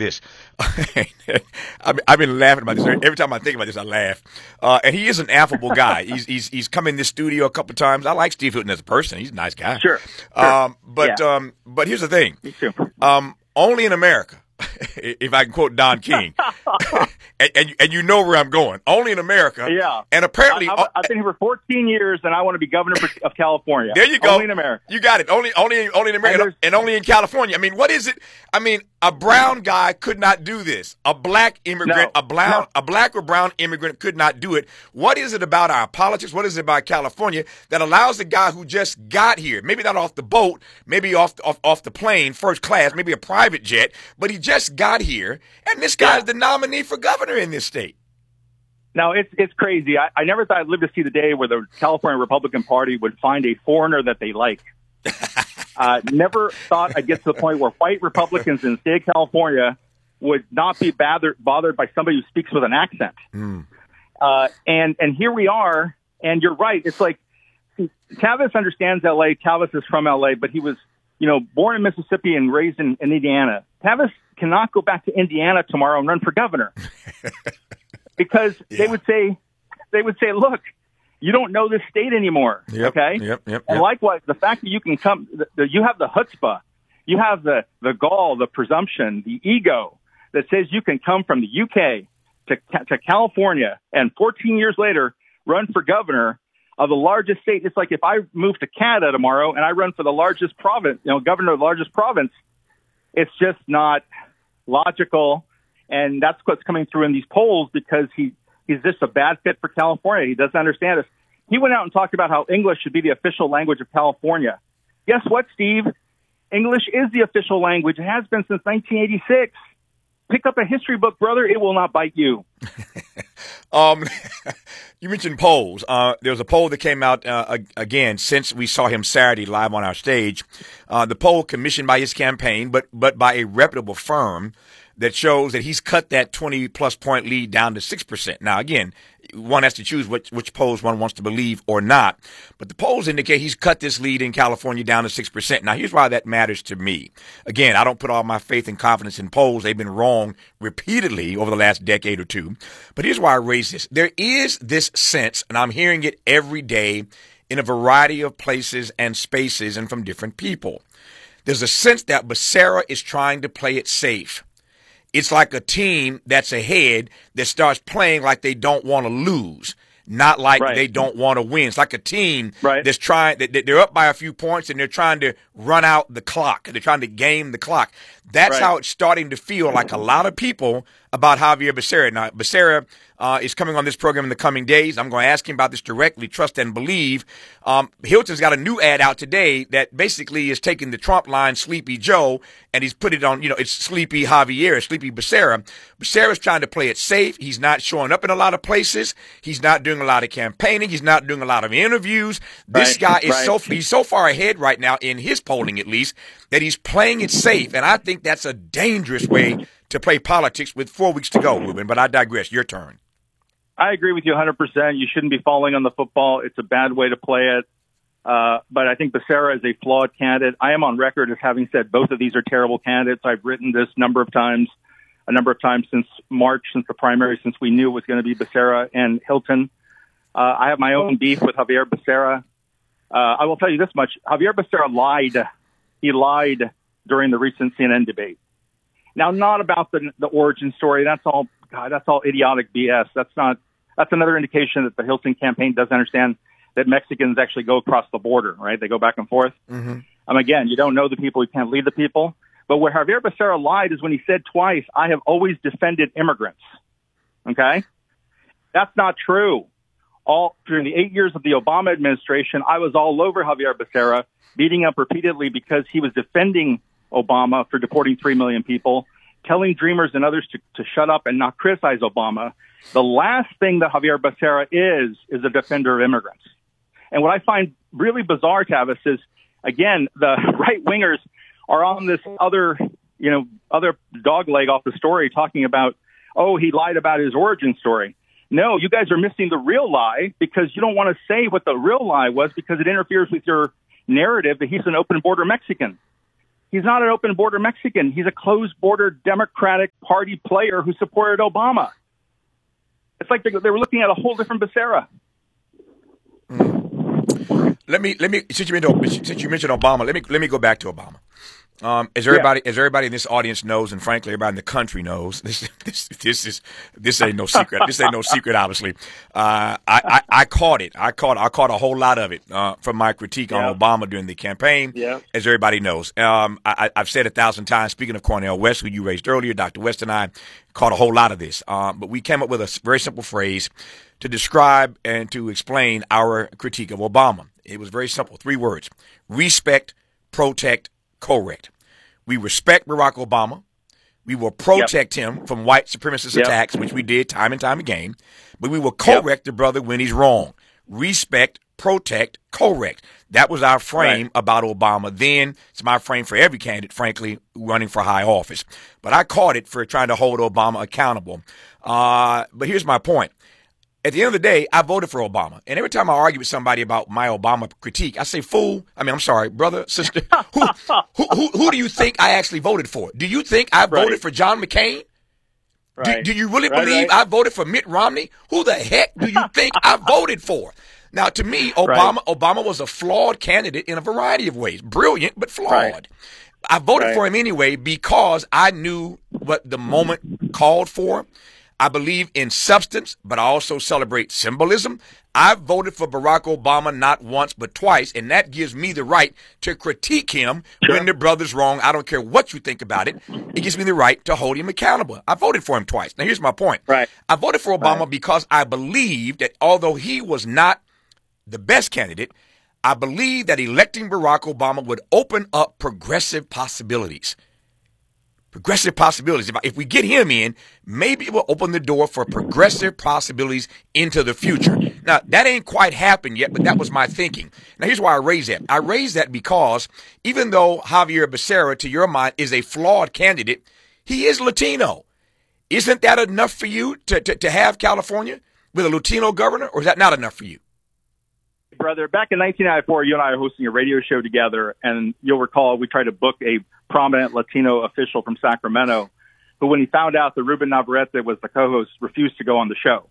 this. I've been laughing about this every time I think about this. I laugh. And he is an affable guy. He's come in this studio a couple times. I like Steve Hilton as a person. He's a nice guy. Sure. But here's the thing. Me too. Only in America, if I can quote Don King, and you know where I'm going. Only in America. Yeah. And apparently, I've been here for 14 years, and I want to be governor of California. There you go. Only in America. You got it. Only in America, and only in California. I mean, what is it? I mean, a brown guy could not do this. A black immigrant, a black or brown immigrant could not do it. What is it about our politics? What is it about California that allows the guy who just got here, maybe not off the boat, maybe off the plane, first class, maybe a private jet, but he just got here, and this guy is the nominee for governor in this state? Now, it's crazy. I never thought I'd live to see the day where the California Republican Party would find a foreigner that they like. Never thought I'd get to the point where white Republicans in the state of California would not be bothered by somebody who speaks with an accent. And here we are, and you're right. It's like, Tavis understands L.A. Tavis is from L.A., but he was, born in Mississippi and raised in Indiana. Tavis cannot go back to Indiana tomorrow and run for governor because they would say, look, you don't know this state anymore. Yep, okay. Yep. And likewise, the fact that you can come, you have the chutzpah, you have the gall, the presumption, the ego that says you can come from the UK to California and 14 years later run for governor of the largest state. It's like if I move to Canada tomorrow and I run for the largest province, governor of the largest province, it's just not logical. And that's what's coming through in these polls because he's just a bad fit for California. He doesn't understand us. He went out and talked about how English should be the official language of California. Guess what, Steve? English is the official language. It has been since 1986. Pick up a history book, brother. It will not bite you. You mentioned polls. There was a poll that came out again since we saw him Saturday live on our stage. The poll commissioned by his campaign, but by a reputable firm that shows that he's cut that 20-plus point lead down to 6%. Now, again, one has to choose which polls one wants to believe or not. But the polls indicate he's cut this lead in California down to 6%. Now, here's why that matters to me. Again, I don't put all my faith and confidence in polls. They've been wrong repeatedly over the last decade or two. But here's why I raise this. There is this sense, and I'm hearing it every day in a variety of places and spaces and from different people. There's a sense that Becerra is trying to play it safe. It's like a team that's ahead that starts playing like they don't want to lose, not like they don't want to win. It's like a team that's trying, they're up by a few points and they're trying to run out the clock. They're trying to game the clock. That's how it's starting to feel like a lot of people about Xavier Becerra. Now, Becerra is coming on this program in the coming days. I'm going to ask him about this directly, Trust and Believe. Hilton's got a new ad out today that basically is taking the Trump line, Sleepy Joe, and he's put it on, it's Sleepy Javier, Sleepy Becerra. Becerra's trying to play it safe. He's not showing up in a lot of places. He's not doing a lot of campaigning. He's not doing a lot of interviews. This guy is he's so far ahead right now in his polling, at least, that he's playing it safe. And I think that's a dangerous way to play politics with 4 weeks to go, Ruben. But I digress. Your turn. I agree with you 100%. You shouldn't be falling on the football. It's a bad way to play it. But I think Becerra is a flawed candidate. I am on record as having said both of these are terrible candidates. I've written this a number of times since March, since the primary, since we knew it was going to be Becerra and Hilton. I have my own beef with Xavier Becerra. I will tell you this much. Xavier Becerra lied. He lied during the recent CNN debate. Now, not about the origin story. That's all idiotic BS. That's another indication that the Hilton campaign doesn't understand that Mexicans actually go across the border, right? They go back and forth. Mm-hmm. Again, you don't know the people, you can't lead the people. But where Xavier Becerra lied is when he said twice, I have always defended immigrants. Okay? That's not true. During the 8 years of the Obama administration, I was all over Xavier Becerra, beating up repeatedly because he was defending Obama for deporting 3 million people, telling Dreamers and others to shut up and not criticize Obama. The last thing that Xavier Becerra is a defender of immigrants. And what I find really bizarre, Tavis, is, again, the right-wingers are on this other dog leg off the story talking about, oh, he lied about his origin story. No, you guys are missing the real lie because you don't want to say what the real lie was because it interferes with your narrative that he's an open border Mexican. He's not an open border Mexican. He's a closed border Democratic Party player who supported Obama. It's like they were looking at a whole different Becerra. Let me since you mentioned Obama, let me go back to Obama. As everybody in this audience knows, and frankly, everybody in the country knows, this ain't no secret. This ain't no secret, obviously. I caught it. I caught a whole lot of it from my critique on Obama during the campaign. Yeah. As everybody knows, I've said 1,000 times. Speaking of Cornel West, who you raised earlier, Dr. West and I caught a whole lot of this. But we came up with a very simple phrase to describe and to explain our critique of Obama. It was very simple. 3 words: respect, protect, correct. We respect Barack Obama. We will protect him from white supremacist attacks, which we did time and time again. But we will correct the brother when he's wrong. Respect, protect, correct. That was our frame about Obama then. It's my frame for every candidate, frankly, running for high office. But I caught it for trying to hold Obama accountable. But here's my point. At the end of the day, I voted for Obama. And every time I argue with somebody about my Obama critique, I say, I'm sorry, brother, sister, who do you think I actually voted for? Do you think I voted for John McCain? Right. Do you really believe I voted for Mitt Romney? Who the heck do you think I voted for? Now, to me, Obama was a flawed candidate in a variety of ways. Brilliant, but flawed. Right. I voted for him anyway because I knew what the moment called for. I believe in substance, but I also celebrate symbolism. I voted for Barack Obama not once but twice, and that gives me the right to critique him when the brother's wrong. I don't care what you think about it. It gives me the right to hold him accountable. I voted for him twice. Now, here's my point. Right. I voted for Obama because I believe that although he was not the best candidate, I believe that electing Barack Obama would open up progressive possibilities. Progressive possibilities. If we get him in, maybe it will open the door for progressive possibilities into the future. Now, that ain't quite happened yet, but that was my thinking. Now, here's why I raised that. I raised that because even though Javier Becerra, to your mind, is a flawed candidate, he is Latino. Isn't that enough for you to have California with a Latino governor, or is that not enough for you? Brother, back in 1994, you and I were hosting a radio show together, and you'll recall we tried to book a prominent Latino official from Sacramento, who, when he found out that Ruben Navarrete was the co-host, refused to go on the show.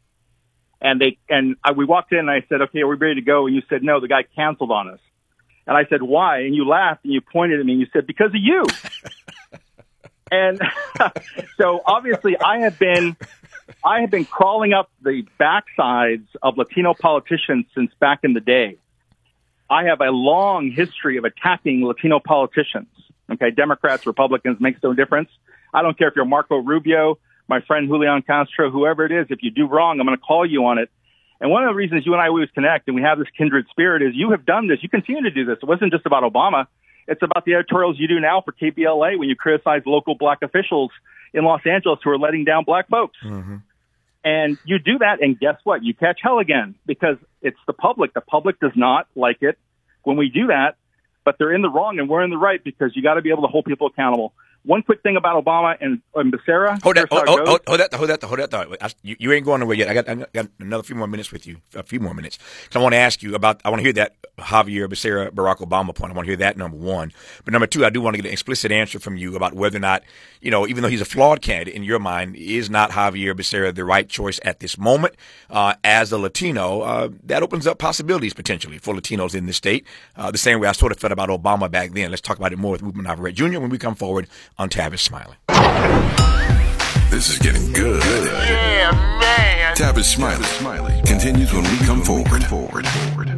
We walked in, and I said, "Okay, are we ready to go?" And you said, "No, the guy canceled on us." And I said, "Why?" And you laughed, and you pointed at me, and you said, "Because of you." And so obviously I have been crawling up the backsides of Latino politicians since back in the day. I have a long history of attacking Latino politicians. Okay, Democrats, Republicans, makes no difference. I don't care if you're Marco Rubio, my friend Julian Castro, whoever it is. If you do wrong, I'm going to call you on it. And one of the reasons you and I always connect and we have this kindred spirit is you have done this. You continue to do this. It wasn't just about Obama. It's about the editorials you do now for KBLA when you criticize local black officials in Los Angeles who are letting down black folks. Mm-hmm. And you do that, and guess what? You catch hell again because it's the public. The public does not like it when we do that, but they're in the wrong and we're in the right because you got to be able to hold people accountable. One quick thing about Obama and Becerra. Hold that. You ain't going nowhere yet. I got another few more minutes with you, a few more minutes. So I want to ask you about, I want to hear that Javier Becerra, Barack Obama point. I want to hear that, number one. But number two, I do want to get an explicit answer from you about whether or not, even though he's a flawed candidate in your mind, is not Javier Becerra the right choice at this moment? As a Latino, that opens up possibilities potentially for Latinos in this state. The same way I sort of felt about Obama back then. Let's talk about it more with Ruben Navarrete Jr. when we come forward on Tavis Smiley. This is getting good. Yeah, man. Tavis Smiley continues when we come forward.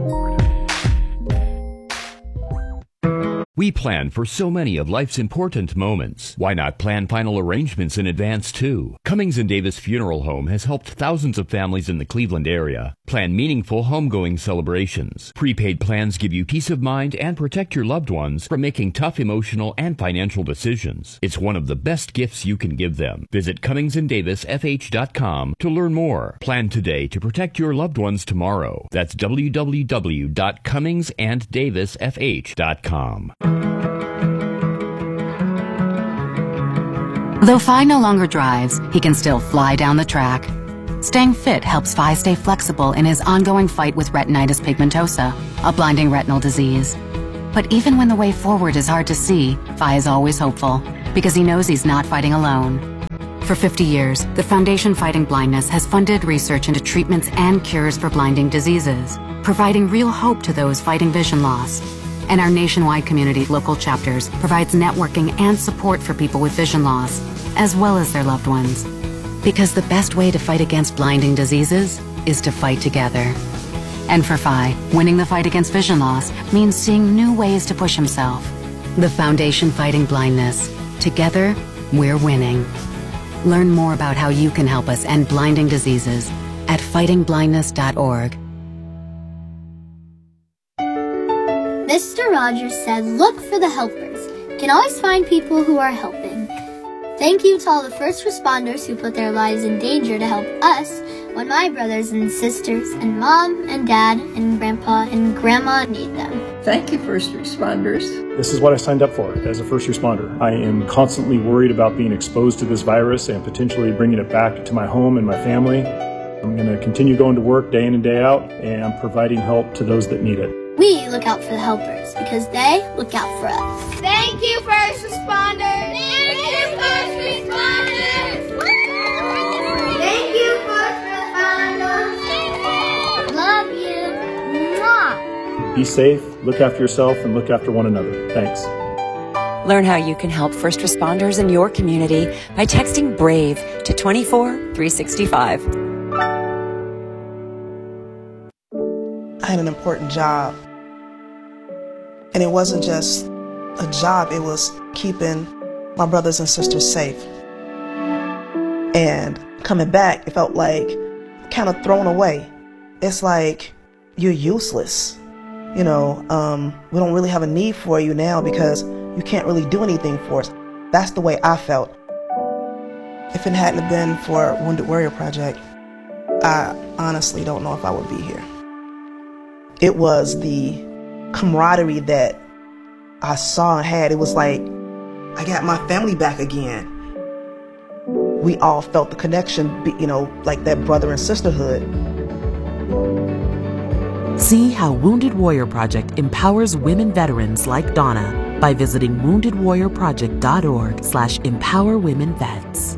We plan for so many of life's important moments. Why not plan final arrangements in advance, too? Cummings & Davis Funeral Home has helped thousands of families in the Cleveland area plan meaningful homegoing celebrations. Prepaid plans give you peace of mind and protect your loved ones from making tough emotional and financial decisions. It's one of the best gifts you can give them. Visit CummingsandDavisFH.com to learn more. Plan today to protect your loved ones tomorrow. That's www.CummingsandDavisFH.com. Though Phi no longer drives, he can still fly down the track. Staying fit helps Phi stay flexible in his ongoing fight with retinitis pigmentosa, a blinding retinal disease. But even when the way forward is hard to see, Phi is always hopeful, because he knows he's not fighting alone. For 50 years, the Foundation Fighting Blindness has funded research into treatments and cures for blinding diseases, providing real hope to those fighting vision loss. And our nationwide community local chapters provides networking and support for people with vision loss, as well as their loved ones. Because the best way to fight against blinding diseases is to fight together. And for Phi, winning the fight against vision loss means seeing new ways to push himself. The Foundation Fighting Blindness. Together, we're winning. Learn more about how you can help us end blinding diseases at fightingblindness.org. Mr. Rogers said, look for the helpers. You can always find people who are helping. Thank you to all the first responders who put their lives in danger to help us when my brothers and sisters and mom and dad and grandpa and grandma need them. Thank you, first responders. This is what I signed up for as a first responder. I am constantly worried about being exposed to this virus and potentially bringing it back to my home and my family. I'm going to continue going to work day in and day out and providing help to those that need it. We look out for the helpers because they look out for us. Thank you, first responders. Thank you, first responders. Thank you, first responders. Love you. Mwah. Be safe, look after yourself, and look after one another. Thanks. Learn how you can help first responders in your community by texting BRAVE to 24365. I had an important job. And it wasn't just a job, it was keeping my brothers and sisters safe. And coming back, it felt like kind of thrown away. It's like you're useless. You know, we don't really have a need for you now because you can't really do anything for us. That's the way I felt. If it hadn't been for Wounded Warrior Project, I honestly don't know if I would be here. It was the camaraderie that I saw and had. It was like I got my family back again. We all felt the connection, you know, like that brother and sisterhood. See how Wounded Warrior Project empowers women veterans like Donna by visiting woundedwarriorproject.org/empowerwomenvets.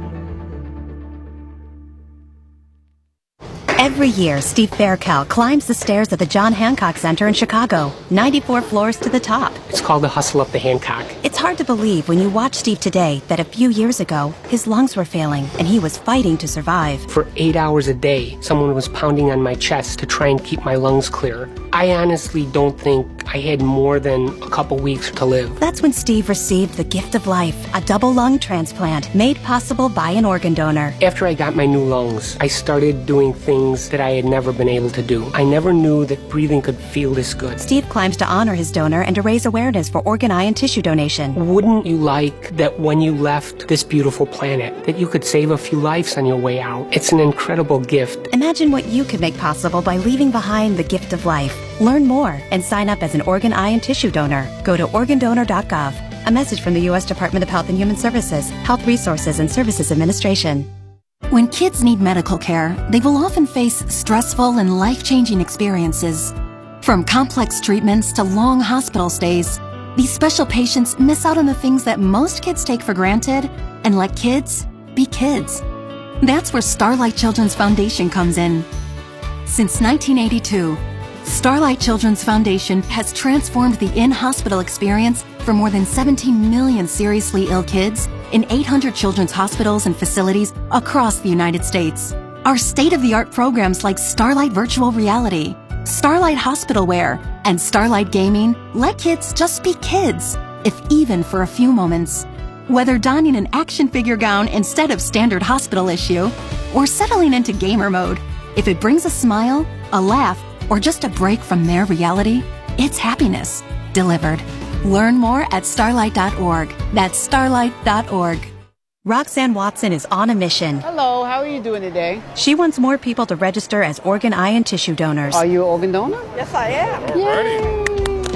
Every year, Steve Faircal climbs the stairs at the John Hancock Center in Chicago, 94 floors to the top. It's called the Hustle Up the Hancock. It's hard to believe when you watch Steve today that a few years ago, his lungs were failing and he was fighting to survive. For 8 hours a day, someone was pounding on my chest to try and keep my lungs clear. I honestly don't think I had more than a couple weeks to live. That's when Steve received the gift of life, a double lung transplant made possible by an organ donor. After I got my new lungs, I started doing things that I had never been able to do. I never knew that breathing could feel this good. Steve climbs to honor his donor and to raise awareness for organ, eye, and tissue donation. Wouldn't you like that when you left this beautiful planet, that you could save a few lives on your way out? It's an incredible gift. Imagine what you could make possible by leaving behind the gift of life. Learn more and sign up as an organ, eye, and tissue donor. Go to organdonor.gov. A message from the U.S. Department of Health and Human Services, Health Resources and Services Administration. When kids need medical care, they will often face stressful and life-changing experiences. From complex treatments to long hospital stays, these special patients miss out on the things that most kids take for granted and let kids be kids. That's where Starlight Children's Foundation comes in. Since 1982, Starlight Children's Foundation has transformed the in-hospital experience for more than 17 million seriously ill kids in 800 children's hospitals and facilities across the United States. Our state-of-the-art programs like Starlight Virtual Reality, Starlight Hospital Wear, and Starlight Gaming let kids just be kids, if even for a few moments. Whether donning an action figure gown instead of standard hospital issue, or settling into gamer mode, if it brings a smile, a laugh, or just a break from their reality, it's happiness delivered. Learn more at starlight.org. That's starlight.org. Roxanne Watson is on a mission. Hello, how are you doing today? She wants more people to register as organ, eye, and tissue donors. Are you an organ donor? Yes, I am. Yay!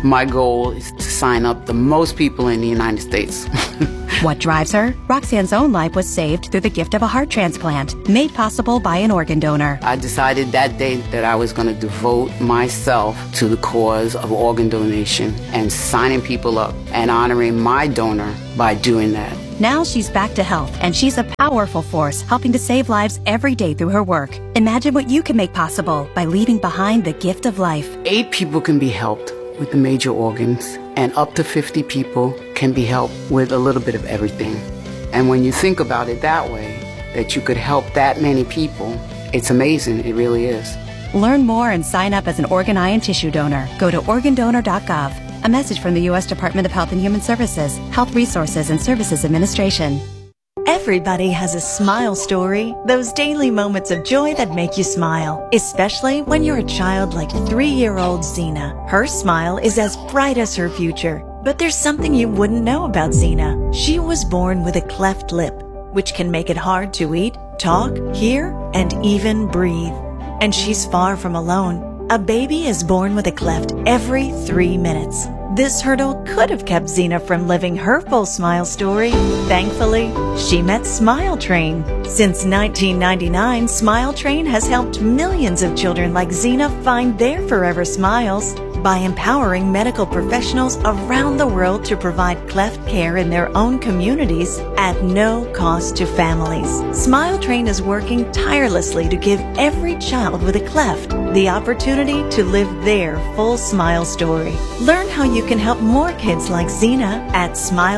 My goal is to sign up the most people in the United States. What drives her? Roxanne's own life was saved through the gift of a heart transplant, made possible by an organ donor. I decided that day that I was going to devote myself to the cause of organ donation and signing people up and honoring my donor by doing that. Now she's back to health, and she's a powerful force helping to save lives every day through her work. Imagine what you can make possible by leaving behind the gift of life. 8 people can be helped with the major organs, and up to 50 people can be helped with a little bit of everything. And when you think about it that way, that you could help that many people, it's amazing. It really is. Learn more and sign up as an organ, eye, and tissue donor. Go to organdonor.gov. A message from the U.S. Department of Health and Human Services, Health Resources and Services Administration. Everybody has a smile story, those daily moments of joy that make you smile, especially when you're a child like 3-year-old Zena. Her smile is as bright as her future, but there's something you wouldn't know about Zena. She was born with a cleft lip, which can make it hard to eat, talk, hear, and even breathe. And she's far from alone. A baby is born with a cleft every 3 minutes. This hurdle could have kept Zena from living her full smile story. Thankfully, she met Smile Train. Since 1999, Smile Train has helped millions of children like Zena find their forever smiles by empowering medical professionals around the world to provide cleft care in their own communities at no cost to families. Smile Train is working tirelessly to give every child with a cleft the opportunity to live their full smile story. Learn how you can help more kids like Zena at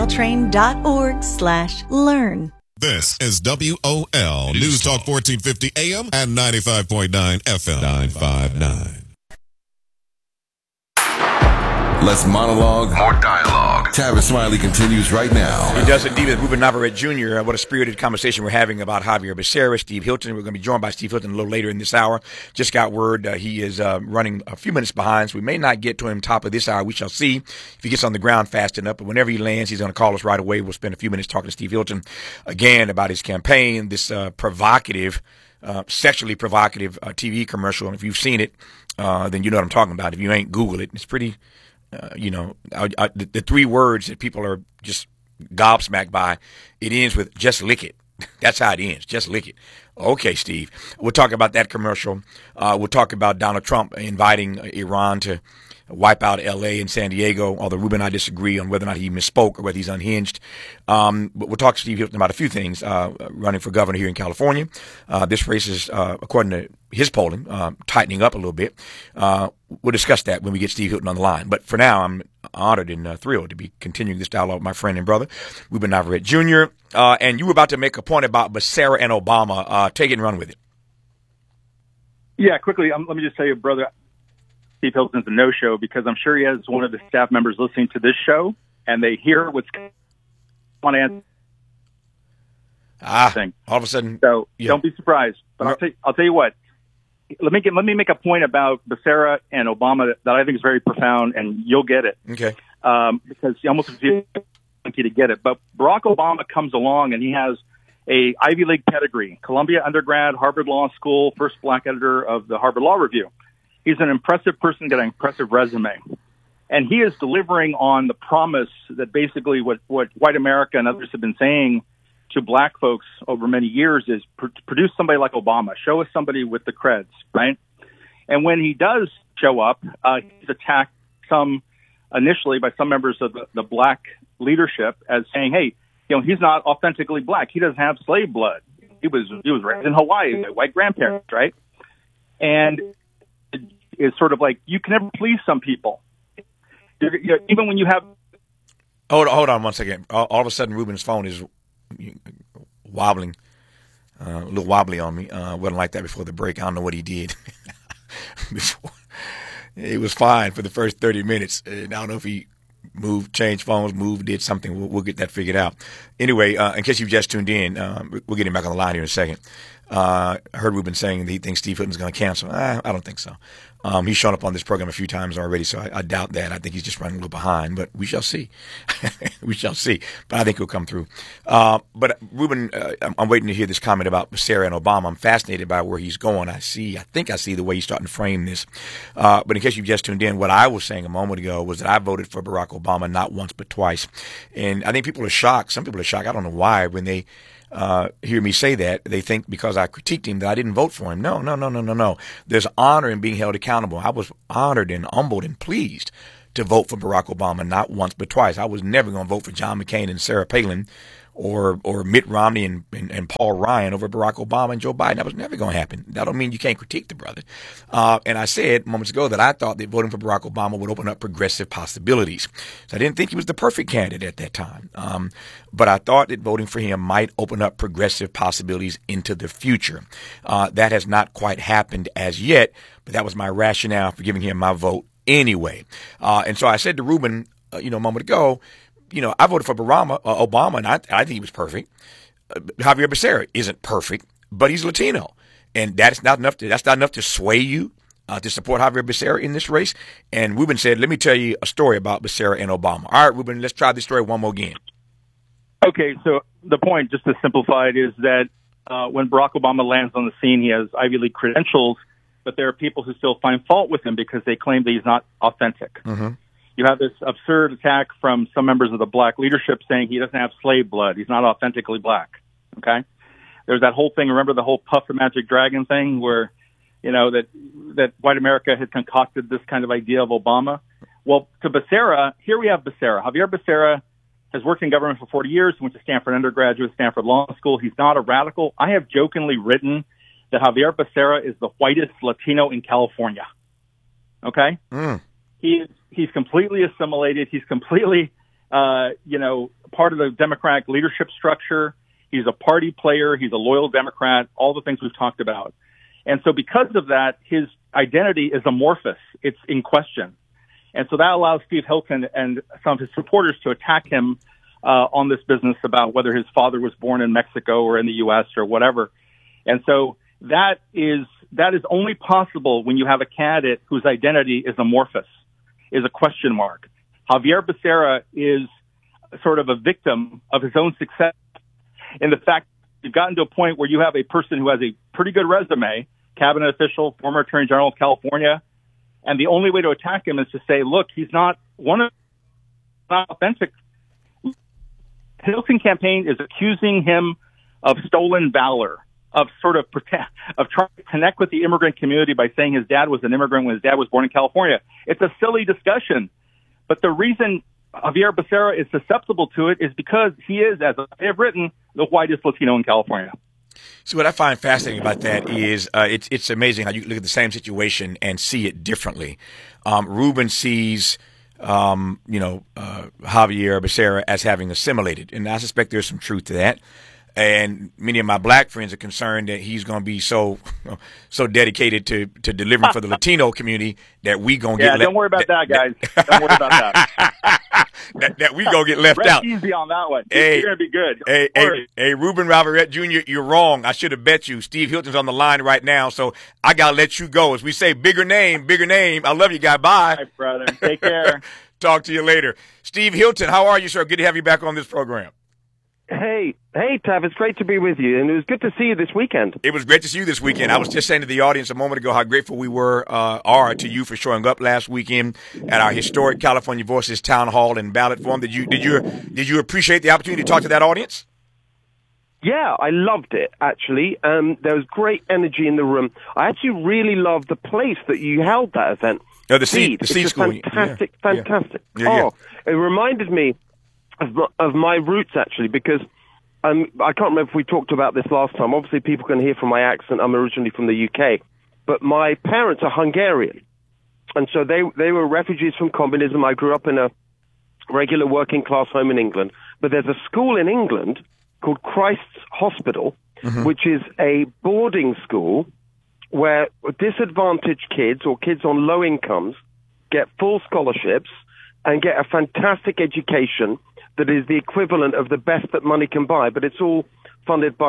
smiletrain.org/learn. This is WOL News Talk 1450 AM and 95.9 FM 959. Less monologue, more dialogue. Tavis Smiley continues right now. He does indeed with Ruben Navarrete Jr. What a spirited conversation we're having about Javier Becerra, Steve Hilton. We're going to be joined by Steve Hilton a little later in this hour. Just got word he is running a few minutes behind, so we may not get to him top of this hour. We shall see if he gets on the ground fast enough. But whenever he lands, he's going to call us right away. We'll spend a few minutes talking to Steve Hilton again about his campaign, this provocative, sexually provocative TV commercial. And if you've seen it, then you know what I'm talking about. If you ain't, Google it. It's pretty... the 3 words that people are just gobsmacked by, it ends with just lick it. That's how it ends. Just lick it. Okay, Steve. We'll talk about that commercial. We'll talk about Donald Trump inviting Iran to wipe out L.A. and San Diego, although Ruben and I disagree on whether or not he misspoke or whether he's unhinged. But we'll talk to Steve Hilton about a few things, running for governor here in California. This race is, according to his polling, tightening up a little bit. We'll discuss that when we get Steve Hilton on the line. But for now, I'm honored and thrilled to be continuing this dialogue with my friend and brother, Ruben Navarrete Jr. And you were about to make a point about Becerra and Obama. Take it and run with it. Yeah, quickly, let me just tell you, brother, Steve Hilton's a no-show because I'm sure he has one of the staff members listening to this show, and they hear what's on answer. All of a sudden, so don't be surprised. But I'll tell you what. Let me make a point about Becerra and Obama that I think is very profound, and you'll get it. Okay. Because you almost feel lucky to get it. But Barack Obama comes along, and he has a Ivy League pedigree, Columbia undergrad, Harvard Law School, first black editor of the Harvard Law Review. He's an impressive person, got an impressive resume. And he is delivering on the promise that basically what white America and others have been saying to black folks over many years is produce somebody like Obama. Show us somebody with the creds, right? And when he does show up, he's attacked initially by some members of the black leadership as saying, hey, he's not authentically black. He doesn't have slave blood. He was raised in Hawaii by white grandparents, right? And it's sort of like, you can never please some people. Even when you have... Hold on 1 second. All of a sudden, Ruben's phone is wobbling, a little wobbly on me. Wasn't like that before the break. I don't know what he did. Before, it was fine for the first 30 minutes. And I don't know if he changed phones, did something. We'll get that figured out. Anyway, in case you've just tuned in, we'll get him back on the line here in a second. Heard Ruben saying that he thinks Steve Hilton's going to cancel. I don't think so. He's shown up on this program a few times already, so I doubt that. I think he's just running a little behind, but we shall see. We shall see. But I think he'll come through. But Ruben, I'm waiting to hear this comment about Becerra and Obama. I'm fascinated by where he's going. I think I see the way he's starting to frame this. But in case you've just tuned in, what I was saying a moment ago was that I voted for Barack Obama not once but twice. And I think people are shocked. Some people are shocked. I don't know why when they hear me say that. They think because I critiqued him that I didn't vote for him. No. There's honor in being held accountable. I was honored and humbled and pleased to vote for Barack Obama not once but twice. I was never going to vote for John McCain and Sarah Palin or Mitt Romney and Paul Ryan over Barack Obama and Joe Biden. That was never going to happen. That don't mean you can't critique the brother. And I said moments ago that I thought that voting for Barack Obama would open up progressive possibilities. So I didn't think he was the perfect candidate at that time. But I thought that voting for him might open up progressive possibilities into the future. That has not quite happened as yet, but that was my rationale for giving him my vote anyway. And so I said to Ruben, a moment ago, I voted for Obama, and I think he was perfect. Javier Becerra isn't perfect, but he's Latino, and that's not enough to sway you to support Javier Becerra in this race. And Ruben said, "Let me tell you a story about Becerra and Obama." All right, Ruben, let's try this story one more again. Okay, so the point, just to simplify it, is that when Barack Obama lands on the scene, he has Ivy League credentials, but there are people who still find fault with him because they claim that he's not authentic. Mm-hmm. You have this absurd attack from some members of the black leadership saying he doesn't have slave blood. He's not authentically black. Okay? There's that whole thing. Remember the whole Puff the Magic Dragon thing where, that white America had concocted this kind of idea of Obama? Well, to Becerra, here we have Becerra. Javier Becerra has worked in government for 40 years, went to Stanford undergraduate, Stanford Law School. He's not a radical. I have jokingly written that Javier Becerra is the whitest Latino in California. Okay? Mm. He's completely assimilated. He's completely, part of the Democratic leadership structure. He's a party player. He's a loyal Democrat, all the things we've talked about. And so because of that, his identity is amorphous. It's in question. And so that allows Steve Hilton and some of his supporters to attack him on this business about whether his father was born in Mexico or in the U.S. or whatever. And so that is only possible when you have a candidate whose identity is amorphous, is a question mark. Javier Becerra is sort of a victim of his own success in the fact you've gotten to a point where you have a person who has a pretty good resume, cabinet official, former attorney general of California, and the only way to attack him is to say, look, he's not authentic. The Hilton campaign is accusing him of stolen valor, of trying to connect with the immigrant community by saying his dad was an immigrant when his dad was born in California. It's a silly discussion. But the reason Javier Becerra is susceptible to it is because he is, as I have written, the whitest Latino in California. So what I find fascinating about that is it's amazing how you look at the same situation and see it differently. Ruben sees Javier Becerra as having assimilated, and I suspect there's some truth to that. And many of my black friends are concerned that he's going to be so dedicated to delivering for the Latino community that we going to get left. Yeah, don't worry about that, guys. Don't worry about that. that we going to get left out. Easy on that one. You're going to be good. Hey, Ruben Ravarette Jr., you're wrong. I should have bet you. Steve Hilton's on the line right now, so I got to let you go. As we say, bigger name. I love you, guy. Bye. Bye, brother. Take care. Talk to you later. Steve Hilton, how are you, sir? Good to have you back on this program. Hey, Tav, it's great to be with you, and it was good to see you this weekend. It was great to see you this weekend. I was just saying to the audience a moment ago how grateful we are to you for showing up last weekend at our historic California Voices Town Hall and Ballot Forum. Did you appreciate the opportunity to talk to that audience? Yeah, I loved it, actually. There was great energy in the room. I actually really loved the place that you held that event. Oh, the Seed School. Fantastic. Yeah. It reminded me of my roots, actually, because I can't remember if we talked about this last time. Obviously, people can hear from my accent. I'm originally from the UK. But my parents are Hungarian. And so they were refugees from communism. I grew up in a regular working-class home in England. But there's a school in England called Christ's Hospital, which is a boarding school where disadvantaged kids or kids on low incomes get full scholarships and get a fantastic education that is the equivalent of the best that money can buy, but it's all funded by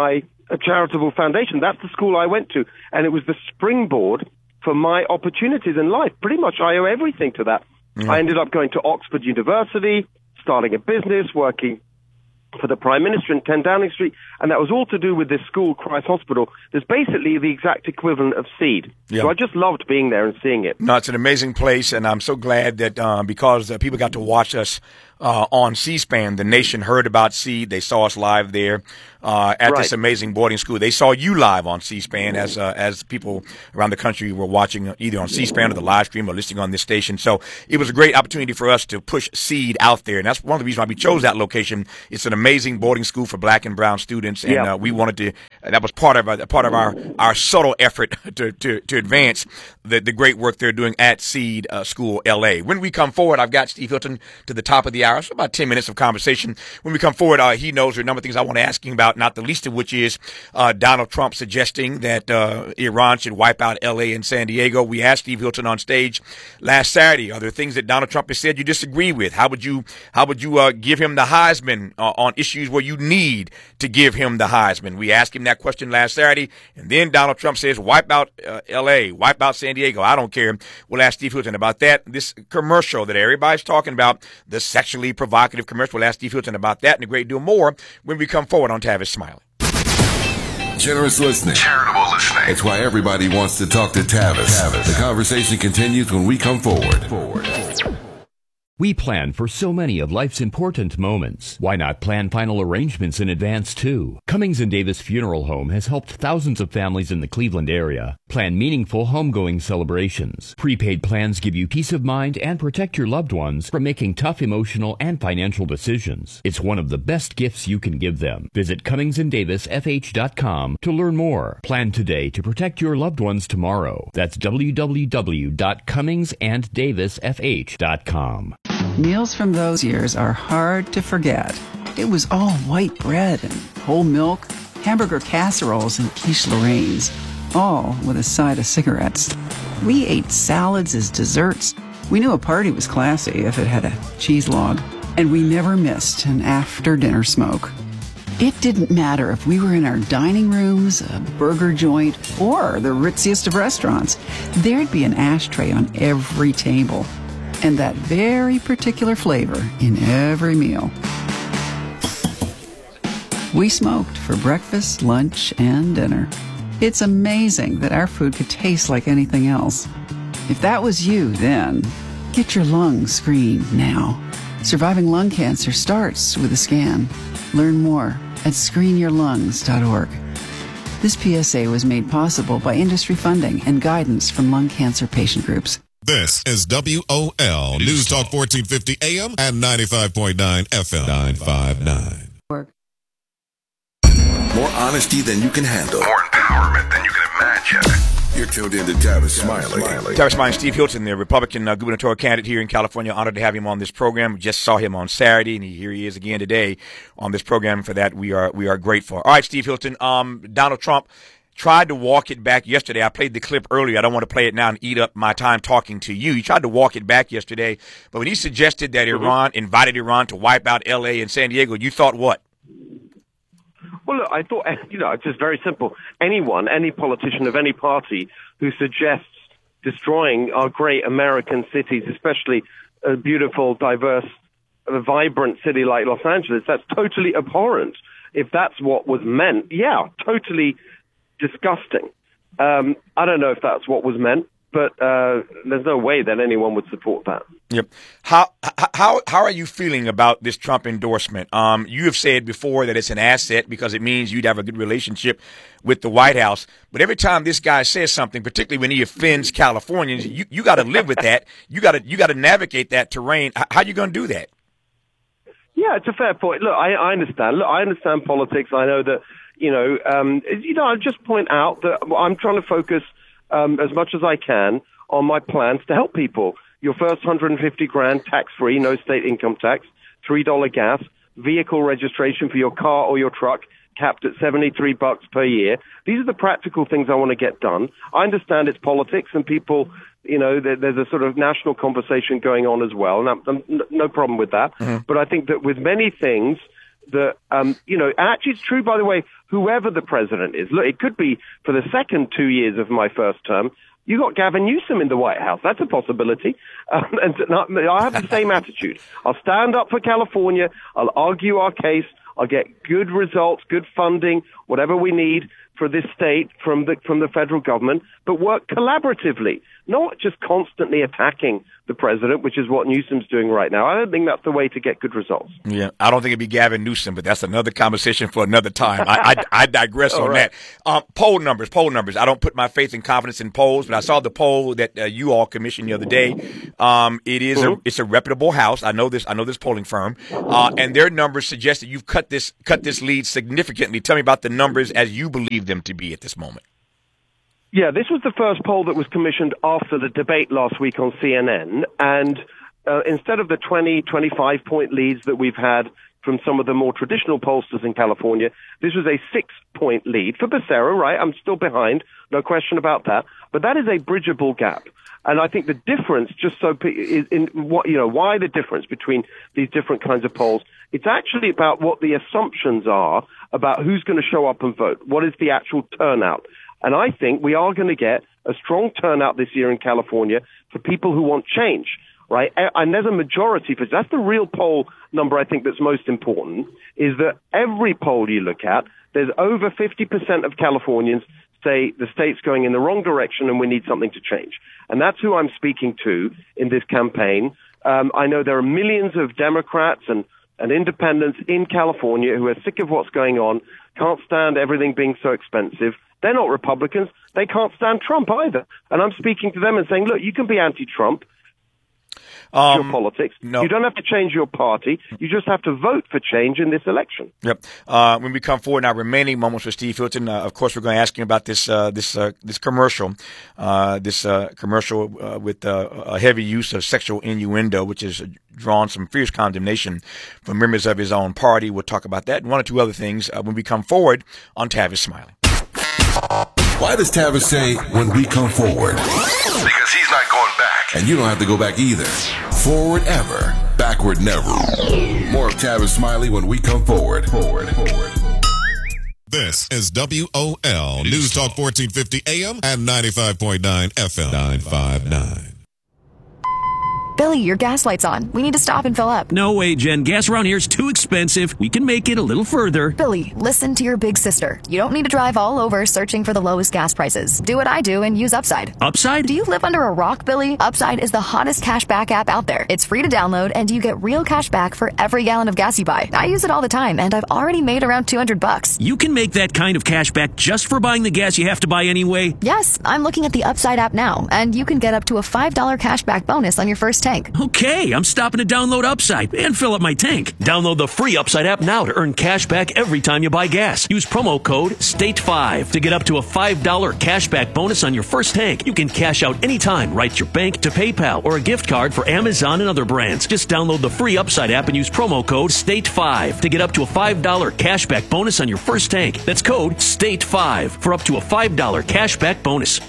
a charitable foundation. That's the school I went to, and it was the springboard for my opportunities in life. Pretty much I owe everything to that. Mm-hmm. I ended up going to Oxford University, starting a business, working for the Prime Minister in 10 Downing Street, and that was all to do with this school, Christ Hospital. There's basically the exact equivalent of Seed. Yeah. So I just loved being there and seeing it. No, it's an amazing place, and I'm so glad that because people got to watch us on C-SPAN, the nation heard about Seed. They saw us live there at this amazing boarding school. They saw you live on C-SPAN as people around the country were watching either on C-SPAN or the live stream or listening on this station. So it was a great opportunity for us to push Seed out there, and that's one of the reasons why we chose that location. It's an amazing boarding school for black and brown students, and we wanted to. That was part of our subtle effort to advance the great work they're doing at Seed School LA. When we come forward, I've got Steve Hilton to the top of the hour. So about 10 minutes of conversation. When we come forward, he knows there are a number of things I want to ask him about, not the least of which is Donald Trump suggesting that Iran should wipe out LA and San Diego. We asked Steve Hilton on stage last Saturday, are there things that Donald Trump has said you disagree with? How would you give him the Heisman on issues where you need to give him the Heisman? We asked him that question last Saturday, and then Donald Trump says, wipe out LA, wipe out San Diego. I don't care. We'll ask Steve Hilton about that. This commercial that everybody's talking about, the sexually provocative commercial. We'll ask Steve Hilton about that and a great deal more when we come forward on Tavis Smiley. Generous listening. Charitable listening. It's why everybody wants to talk to Tavis. The conversation continues when we come forward. We plan for so many of life's important moments. Why not plan final arrangements in advance, too? Cummings & Davis Funeral Home has helped thousands of families in the Cleveland area plan meaningful homegoing celebrations. Prepaid plans give you peace of mind and protect your loved ones from making tough emotional and financial decisions. It's one of the best gifts you can give them. Visit CummingsandDavisFH.com to learn more. Plan today to protect your loved ones tomorrow. That's www.CummingsandDavisFH.com. Meals from those years are hard to forget. It was all white bread and whole milk, hamburger casseroles and quiche Lorraines, all with a side of cigarettes. We ate salads as desserts. We knew a party was classy if it had a cheese log, and we never missed an after-dinner smoke. It didn't matter if we were in our dining rooms, a burger joint, or the ritziest of restaurants. There'd be an ashtray on every table, and that very particular flavor in every meal. We smoked for breakfast, lunch, and dinner. It's amazing that our food could taste like anything else. If that was you then, get your lungs screened now. Surviving lung cancer starts with a scan. Learn more at screenyourlungs.org. This PSA was made possible by industry funding and guidance from lung cancer patient groups. This is WOL News Talk 1450 AM and 95.9 FM 959. More honesty than you can handle. More empowerment than you can imagine. You're tuned in to Tavis Smiley. Tavis Smiley, Steve Hilton, the Republican gubernatorial candidate here in California. Honored to have him on this program. We just saw him on Saturday, and here he is again today on this program. For that, we are grateful. All right, Steve Hilton. Donald Trump tried to walk it back yesterday. I played the clip earlier. I don't want to play it now and eat up my time talking to you. He tried to walk it back yesterday, but when he suggested that Iran invited Iran to wipe out L.A. and San Diego, you thought what? Well, look, I thought, it's just very simple. Anyone, any politician of any party who suggests destroying our great American cities, especially a beautiful, diverse, vibrant city like Los Angeles, that's totally abhorrent. If that's what was meant, totally disgusting. I don't know if that's what was meant, but there's no way that anyone would support that. Yep. How are you feeling about this Trump endorsement? You have said before that it's an asset because it means you'd have a good relationship with the White House. But every time this guy says something, particularly when he offends Californians, you got to live with that. You got to navigate that terrain. How are you going to do that? Yeah, it's a fair point. Look, I understand. Look, I understand politics. I know that. I'll just point out that I'm trying to focus as much as I can on my plans to help people. Your first $150,000 tax-free, no state income tax, $3 gas, vehicle registration for your car or your truck, capped at $73 per year. These are the practical things I want to get done. I understand it's politics and people, there's a sort of national conversation going on as well. And no problem with that. Mm-hmm. But I think that with many things, that, actually it's true, by the way, whoever the president is. Look, it could be for the second 2 years of my first term, you got Gavin Newsom in the White House. That's a possibility. And I have the same attitude. I'll stand up for California. I'll argue our case. I'll get good results, good funding, whatever we need for this state from the federal government, but work collaboratively, not just constantly attacking the president, which is what Newsom's doing right now. I don't think that's the way to get good results. Yeah, I don't think it'd be Gavin Newsom, but that's another conversation for another time. I digress on right. that. Poll numbers. I don't put my faith and confidence in polls, but I saw the poll that you all commissioned the other day. It's a reputable house. I know this polling firm, and their numbers suggest that you've cut this lead significantly. Tell me about the numbers as you believe them to be at this moment. Yeah, this was the first poll that was commissioned after the debate last week on CNN. And instead of the 20, 25-point leads that we've had from some of the more traditional pollsters in California, this was a 6-point lead for Becerra, right? I'm still behind, no question about that. But that is a bridgeable gap. And I think the difference, is in what, why the difference between these different kinds of polls, it's actually about what the assumptions are about who's going to show up and vote. What is the actual turnout? And I think we are going to get a strong turnout this year in California for people who want change, right? And there's a majority for that's the real poll number I think that's most important, is that every poll you look at, there's over 50% of Californians say the state's going in the wrong direction and we need something to change. And that's who I'm speaking to in this campaign. I know there are millions of Democrats and independents in California who are sick of what's going on, can't stand everything being so expensive. They're not Republicans. They can't stand Trump either. And I'm speaking to them and saying, look, you can be anti-Trump. Your politics. No. You don't have to change your party. You just have to vote for change in this election. Yep. When we come forward in our remaining moments with Steve Hilton, of course, we're going to ask him about this commercial, with a heavy use of sexual innuendo, which has drawn some fierce condemnation from members of his own party. We'll talk about that and one or two other things when we come forward on Tavis Smiley. Why does Tavis say when we come forward? Because he's not going back. And you don't have to go back either. Forward ever, backward never. More of Tavis Smiley when we come forward. This is WOL News Talk 1450 AM and 95.9 FM 959. Billy, your gas light's on. We need to stop and fill up. No way, Jen. Gas around here is too expensive. We can make it a little further. Billy, listen to your big sister. You don't need to drive all over searching for the lowest gas prices. Do what I do and use Upside. Upside? Do you live under a rock, Billy? Upside is the hottest cashback app out there. It's free to download, and you get real cash back for every gallon of gas you buy. I use it all the time, and I've already made around $200. You can make that kind of cash back just for buying the gas you have to buy anyway? Yes, I'm looking at the Upside app now, and you can get up to a $5 cashback bonus on your first tank. Okay, I'm stopping to download Upside and fill up my tank. Download the free Upside app now to earn cash back every time you buy gas. Use promo code STATE5 to get up to a $5 cashback bonus on your first tank. You can cash out anytime, right to your bank, to PayPal, or a gift card for Amazon and other brands. Just download the free Upside app and use promo code STATE5 to get up to a $5 cashback bonus on your first tank. That's code STATE5 for up to a $5 cashback bonus.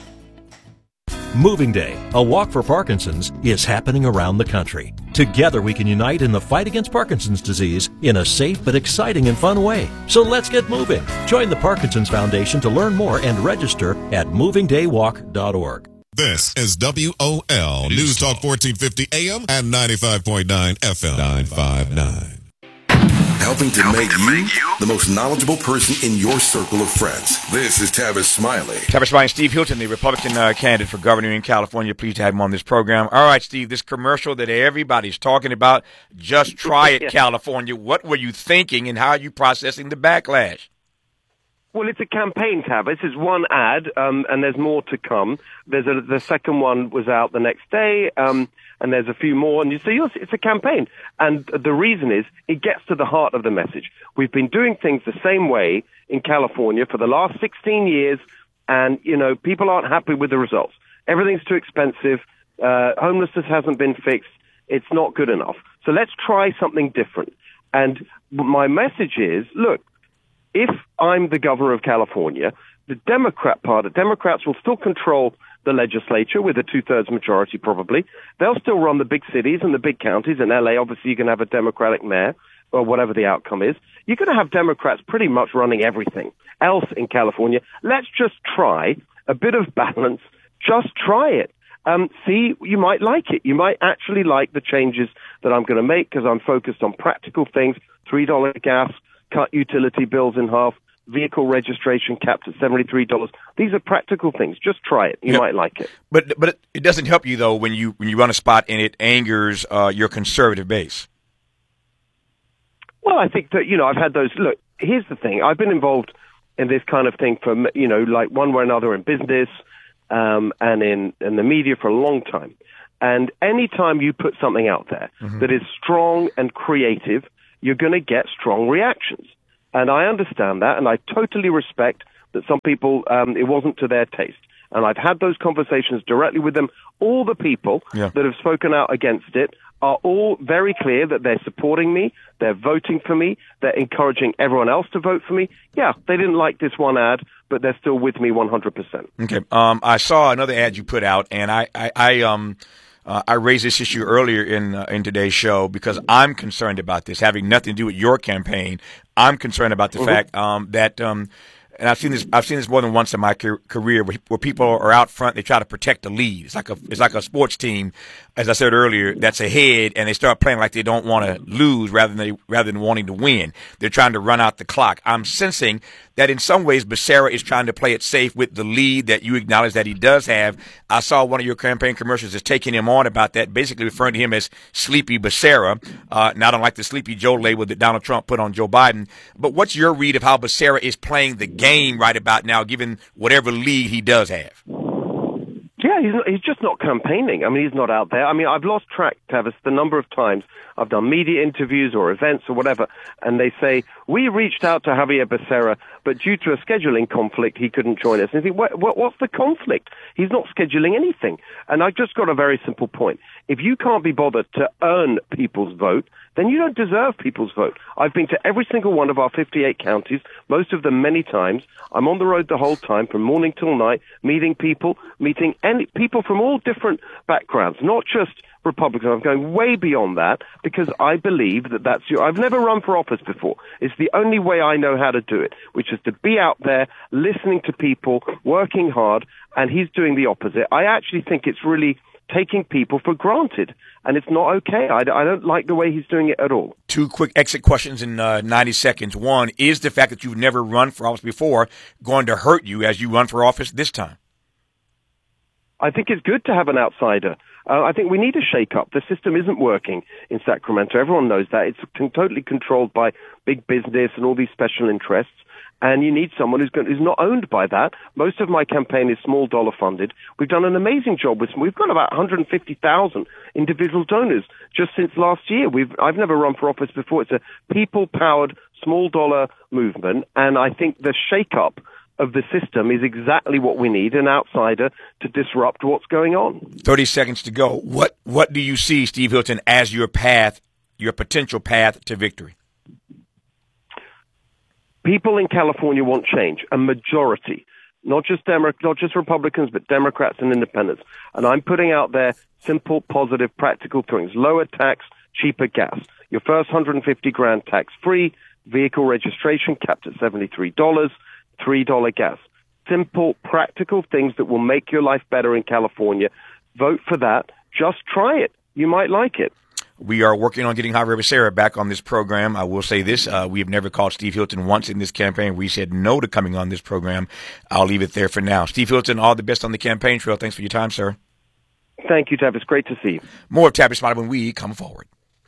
Moving Day, a walk for Parkinson's, is happening around the country. Together we can unite in the fight against Parkinson's disease in a safe but exciting and fun way. So let's get moving. Join the Parkinson's Foundation to learn more and register at movingdaywalk.org. This is WOL News Talk 1450 AM and 95.9 FM 959. Helping to make you the most knowledgeable person in your circle of friends. This is Tavis Smiley. Tavis Smiley and Steve Hilton, the Republican candidate for governor in California. Pleased to have him on this program. All right, Steve, this commercial that everybody's talking about, just try it, California. What were you thinking and how are you processing the backlash? Well, it's a campaign, Tab. This is one ad, and there's more to come. The second one was out the next day, and there's a few more. And you see, it's a campaign. And the reason is it gets to the heart of the message. We've been doing things the same way in California for the last 16 years, and, people aren't happy with the results. Everything's too expensive. Homelessness hasn't been fixed. It's not good enough. So let's try something different. And my message is, look, if I'm the governor of California, the Democrats will still control the legislature with a 2/3 majority probably. They'll still run the big cities and the big counties. In LA, obviously, you can have a Democratic mayor. or whatever the outcome is, you're going to have Democrats pretty much running everything else in California. Let's just try a bit of balance. Just try it. See, you might like it. You might actually like the changes that I'm going to make because I'm focused on practical things. $3 gas, cut utility bills in half, vehicle registration capped at $73. These are practical things. Just try it. You might like it. But it doesn't help you, though, when you run a spot and it angers your conservative base. Well, I think that, I've had those. Look, here's the thing. I've been involved in this kind of thing for, like one way or another in business and in the media for a long time. And any time you put something out there that is strong and creative, you're going to get strong reactions. And I understand that, and I totally respect that some people, it wasn't to their taste. And I've had those conversations directly with them. All the people that have spoken out against it are all very clear that they're supporting me, they're voting for me, they're encouraging everyone else to vote for me. Yeah, they didn't like this one ad, but they're still with me 100%. Okay. I saw another ad you put out, and I raised this issue earlier in today's show because I'm concerned about this, having nothing to do with your campaign. I'm concerned about the fact that and I've seen this more than once in my career where people are out front. They try to protect the lead. It's like a sports team, as I said earlier, that's ahead, and they start playing like they don't want to lose rather than wanting to win. They're trying to run out the clock. I'm sensing that in some ways Becerra is trying to play it safe with the lead that you acknowledge that he does have. I saw one of your campaign commercials is taking him on about that, basically referring to him as Sleepy Becerra, not unlike the Sleepy Joe label that Donald Trump put on Joe Biden. But what's your read of how Becerra is playing the game right about now, given whatever lead he does have? Yeah, he's just not campaigning. I mean, he's not out there. I mean, I've lost track, Tavis, the number of times I've done media interviews or events or whatever, and they say, we reached out to Javier Becerra, but due to a scheduling conflict, he couldn't join us. And you think, what's the conflict? He's not scheduling anything. And I've just got a very simple point. If you can't be bothered to earn people's vote, then you don't deserve people's vote. I've been to every single one of our 58 counties, most of them many times. I'm on the road the whole time, from morning till night, meeting people from all different backgrounds, not just Republicans. I'm going way beyond that because I believe that I've never run for office before. It's the only way I know how to do it, which is to be out there, listening to people, working hard, and he's doing the opposite. I actually think it's really taking people for granted, and it's not okay. I don't like the way he's doing it at all. Two quick exit questions in 90 seconds. One, is the fact that you've never run for office before going to hurt you as you run for office this time? I think it's good to have an outsider. I think we need a shake-up. The system isn't working in Sacramento. Everyone knows that. It's totally controlled by big business and all these special interests. And you need someone who's not owned by that. Most of my campaign is small dollar funded. We've done an amazing job with. We've got about 150,000 individual donors just since last year. I've never run for office before. It's a people-powered small dollar movement, and I think the shake-up of the system is exactly what we need, an outsider to disrupt what's going on. 30 seconds to go. What do you see, Steve Hilton, as your potential path to victory? People in California want change, a majority, not just Republicans, but Democrats and independents. And I'm putting out there simple, positive, practical things. Lower tax, cheaper gas. Your first $150,000 tax-free, vehicle registration capped at $73, $3 gas. Simple, practical things that will make your life better in California. Vote for that. Just try it. You might like it. We are working on getting Javier Becerra back on this program. I will say this. We have never called Steve Hilton once in this campaign. We said no to coming on this program. I'll leave it there for now. Steve Hilton, all the best on the campaign trail. Thanks for your time, sir. Thank you, Tavis. Great to see you. More of Tavis Smiley when we come forward.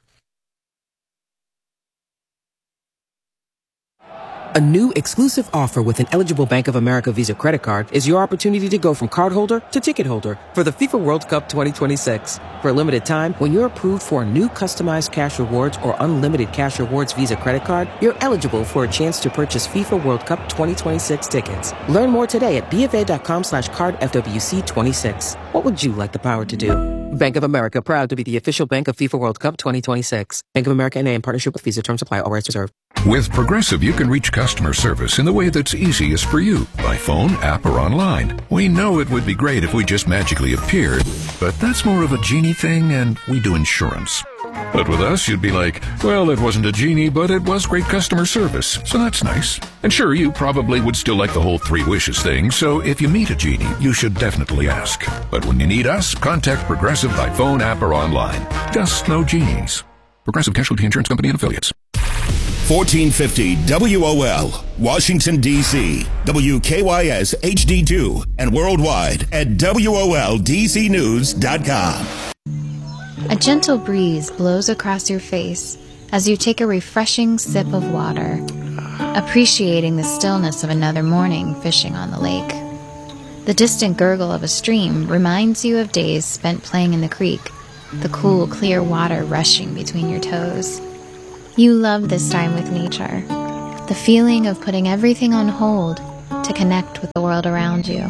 A new exclusive offer with an eligible Bank of America Visa credit card is your opportunity to go from cardholder to ticket holder for the FIFA World Cup 2026. For a limited time, when you're approved for a new customized cash rewards or unlimited cash rewards Visa credit card, you're eligible for a chance to purchase FIFA World Cup 2026 tickets. Learn more today at BofA.com/cardFWC26. What would you like the power to do? Bank of America, proud to be the official bank of FIFA World Cup 2026. Bank of America N.A. in partnership with Visa. Terms apply. All rights reserved. With Progressive, you can reach customer service in the way that's easiest for you, by phone, app, or online. We know it would be great if we just magically appeared, but that's more of a genie thing, and we do insurance. But with us, you'd be like, well, it wasn't a genie, but it was great customer service, so that's nice. And sure, you probably would still like the whole 3 wishes thing, so if you meet a genie, you should definitely ask. But when you need us, contact Progressive by phone, app, or online. Just no genies. Progressive Casualty Insurance Company and Affiliates. 1450 WOL, Washington, D.C., WKYS HD2, and worldwide at WOLDCnews.com. A gentle breeze blows across your face as you take a refreshing sip of water, appreciating the stillness of another morning fishing on the lake. The distant gurgle of a stream reminds you of days spent playing in the creek, the cool, clear water rushing between your toes. You love this time with nature, the feeling of putting everything on hold to connect with the world around you.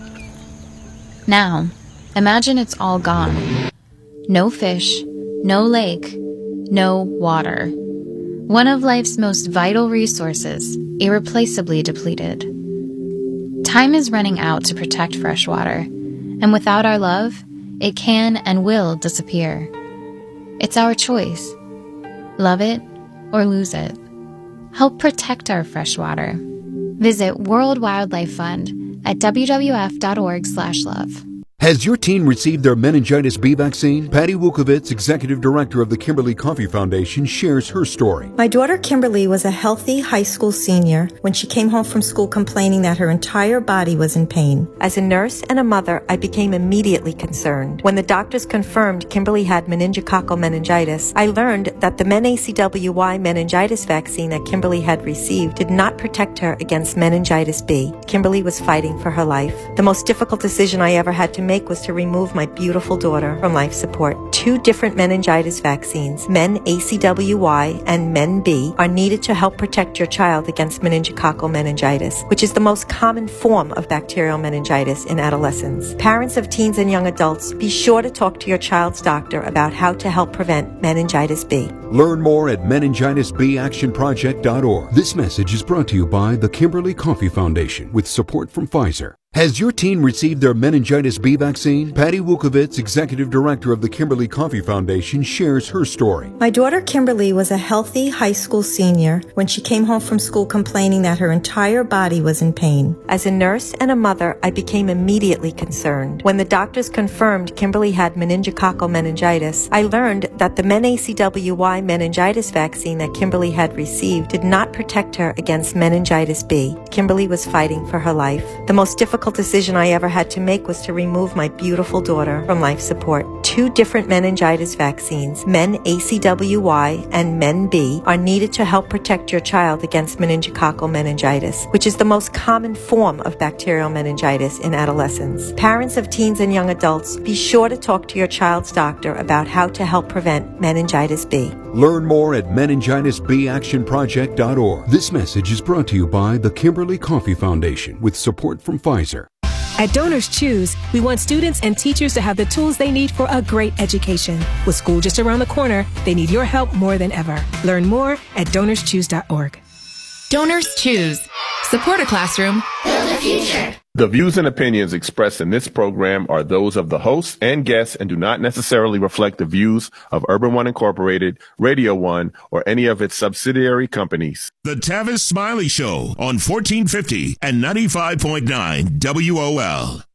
Now, imagine it's all gone. No fish, no lake, no water. One of life's most vital resources, irreplaceably depleted. Time is running out to protect fresh water, and without our love, it can and will disappear. It's our choice. Love it or lose it. Help protect our fresh water. Visit World Wildlife Fund at wwf.org/love. Has your teen received their meningitis B vaccine? Patty Wukovitz, executive director of the Kimberly Coffee Foundation, shares her story. My daughter Kimberly was a healthy high school senior when she came home from school complaining that her entire body was in pain. As a nurse and a mother, I became immediately concerned. When the doctors confirmed Kimberly had meningococcal meningitis, I learned that the MenACWY meningitis vaccine that Kimberly had received did not protect her against meningitis B. Kimberly was fighting for her life. The most difficult decision I ever had to make was to remove my beautiful daughter from life support. 2 different meningitis vaccines, MenACWY and MenB, are needed to help protect your child against meningococcal meningitis, which is the most common form of bacterial meningitis in adolescents. Parents of teens and young adults, be sure to talk to your child's doctor about how to help prevent meningitis B. Learn more at meningitisbactionproject.org. This message is brought to you by the Kimberly Coffee Foundation with support from Pfizer. Has your teen received their meningitis B vaccine? Patty Wukovitz, executive director of the Kimberly Coffee Foundation, shares her story. My daughter Kimberly was a healthy high school senior when she came home from school complaining that her entire body was in pain. As a nurse and a mother, I became immediately concerned. When the doctors confirmed Kimberly had meningococcal meningitis, I learned that the MenACWY meningitis vaccine that Kimberly had received did not protect her against meningitis B. Kimberly was fighting for her life. The most difficult decision I ever had to make was to remove my beautiful daughter from life support. 2 different meningitis vaccines, MenACWY and MenB, are needed to help protect your child against meningococcal meningitis, which is the most common form of bacterial meningitis in adolescents. Parents of teens and young adults, be sure to talk to your child's doctor about how to help prevent meningitis B. Learn more at meningitisbactionproject.org. This message is brought to you by the Kimberly Coffee Foundation with support from Pfizer. At Donors Choose, we want students and teachers to have the tools they need for a great education. With school just around the corner, they need your help more than ever. Learn more at DonorsChoose.org. Donors Choose. Support a classroom. Build a future. The views and opinions expressed in this program are those of the hosts and guests and do not necessarily reflect the views of Urban One Incorporated, Radio One, or any of its subsidiary companies. The Tavis Smiley Show on 1450 and 95.9 WOL.